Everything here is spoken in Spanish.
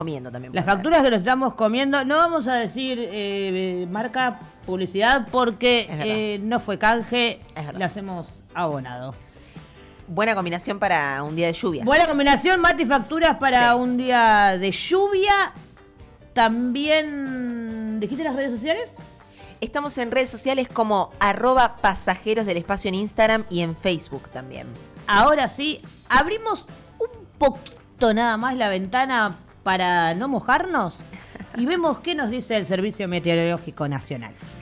comiendo también. Las facturas que nos estamos comiendo, no vamos a decir marca, publicidad, porque no fue canje, le hacemos abonado. Buena combinación para un día de lluvia. Buena combinación, mate y facturas para un día de lluvia. También, ¿dijiste las redes sociales? Estamos en redes sociales como @pasajeros del espacio en Instagram y en Facebook también. Ahora sí, abrimos un poquito nada más la ventana para no mojarnos y vemos qué nos dice el Servicio Meteorológico Nacional.